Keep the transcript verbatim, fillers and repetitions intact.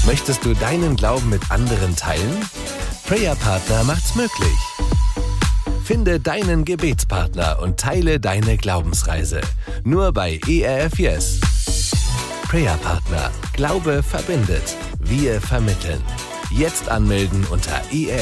Möchtest du deinen Glauben mit anderen teilen? Prayer Partner macht's möglich. Finde deinen Gebetspartner und teile deine Glaubensreise. Nur bei E R F Yes. Prayer Partner. Glaube verbindet. Wir vermitteln. Jetzt anmelden unter e r